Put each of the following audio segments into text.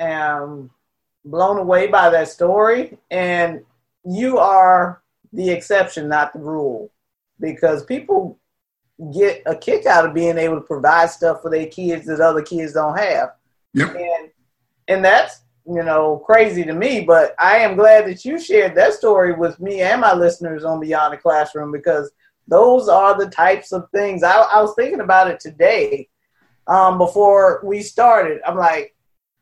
am blown away by that story. And you are the exception, not the rule, because people get a kick out of being able to provide stuff for their kids that other kids don't have. Yep. And that's, crazy to me, but I am glad that you shared that story with me and my listeners on Beyond the Classroom, because those are the types of things. I was thinking about it today before we started. I'm like,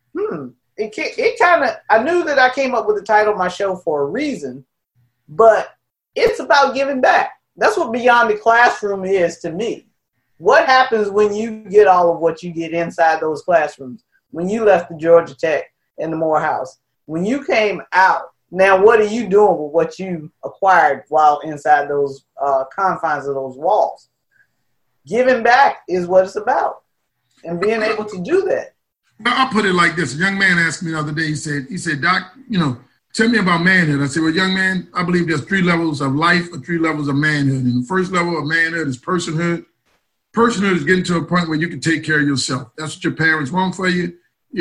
it kind of, I knew that I came up with the title of my show for a reason, but it's about giving back. That's what Beyond the Classroom is to me. What happens when you get all of what you get inside those classrooms? When you left the Georgia Tech and the Morehouse, when you came out, now what are you doing with what you acquired while inside those confines of those walls? Giving back is what it's about, and being able to do that. I'll put it like this. A young man asked me the other day, he said, Doc, tell me about manhood. I said, well, young man, I believe there's 3 levels of life or 3 levels of manhood. And the first level of manhood is personhood. Personhood is getting to a point where you can take care of yourself. That's what your parents want for you.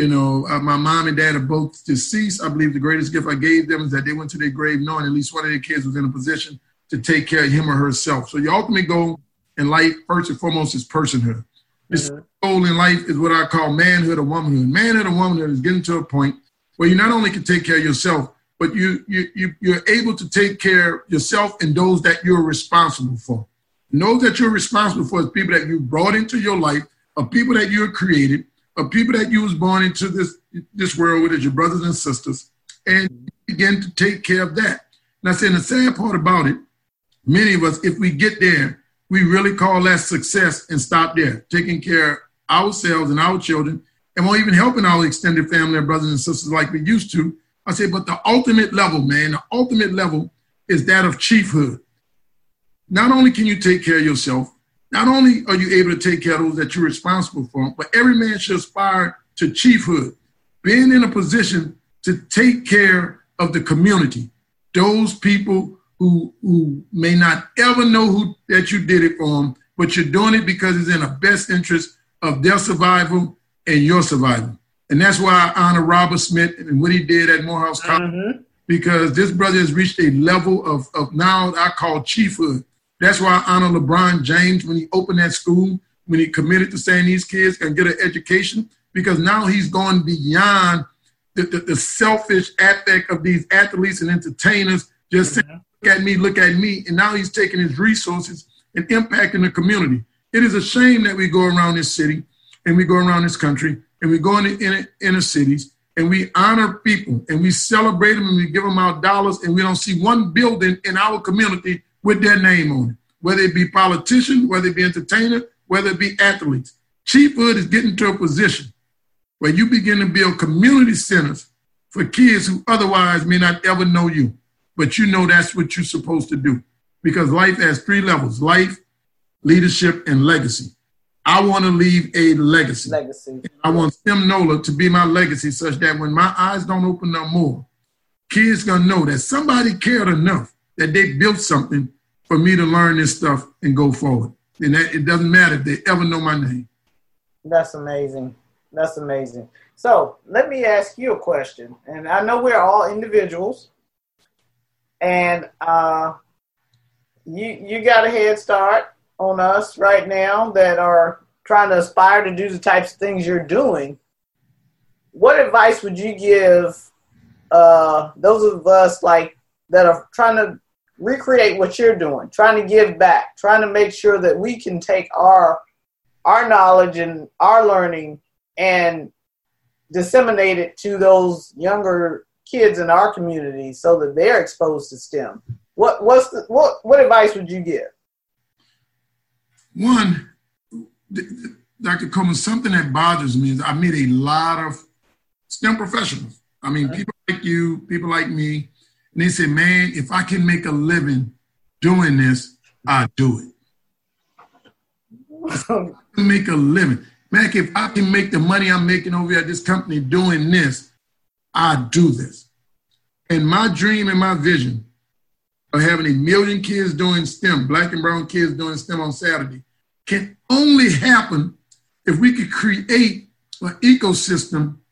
My mom and dad are both deceased. I believe the greatest gift I gave them is that they went to their grave knowing at least one of their kids was in a position to take care of him or herself. So your ultimate goal in life, first and foremost, is personhood. This goal in life is what I call manhood or womanhood. Manhood or womanhood is getting to a point where you not only can take care of yourself, but you're able to take care of yourself and those that you're responsible for. And those that you're responsible for is people that you brought into your life, or people that you created, or people that you was born into this world with as your brothers and sisters, and begin to take care of that. And I said, the sad part about it, many of us, if we get there, we really call that success and stop there, taking care of ourselves and our children, and we're even helping our extended family and brothers and sisters like we used to. I say, but the ultimate level, man, the ultimate level is that of chiefhood. Not only can you take care of yourself, not only are you able to take care of those that you're responsible for, but every man should aspire to chiefhood, being in a position to take care of the community, those people who may not ever know that you did it for them, but you're doing it because it's in the best interest of their survival and your survival. And that's why I honor Robert Smith and what he did at Morehouse College, because this brother has reached a level of now I call chiefhood. That's why I honor LeBron James when he opened that school, when he committed to saying these kids can get an education, because now he's gone beyond the selfish aspect of these athletes and entertainers just saying, look at me. And now he's taking his resources and impacting the community. It is a shame that we go around this city and we go around this country and we go in the inner cities and we honor people and we celebrate them and we give them our dollars, and we don't see one building in our community with their name on it, whether it be politicians, whether it be entertainers, whether it be athletes. Chiefhood is getting to a position where you begin to build community centers for kids who otherwise may not ever know you, but you know that's what you're supposed to do, because life has 3 levels: life, leadership, and legacy. I want to leave a legacy. I want STEM NOLA to be my legacy, such that when my eyes don't open no more, kids going to know that somebody cared enough that they built something for me to learn this stuff and go forward. And that it doesn't matter if they ever know my name. That's amazing. That's amazing. So let me ask you a question. And I know we're all individuals. And you got a head start on us right now that are trying to aspire to do the types of things you're doing. What advice would you give those of us that are trying to recreate what you're doing, trying to give back, trying to make sure that we can take our knowledge and our learning and disseminate it to those younger kids in our community so that they're exposed to STEM? What advice would you give? One, Dr. Coleman, something that bothers me is I meet a lot of STEM professionals. I mean, people like you, people like me, and they say, man, if I can make a living doing this, I'll do it. If I can make a living. Man, if I can make the money I'm making over here at this company doing this, I'll do this. And my dream and my vision of having 1 million kids doing STEM, black and brown kids doing STEM on Saturday, can only happen if we could create an ecosystem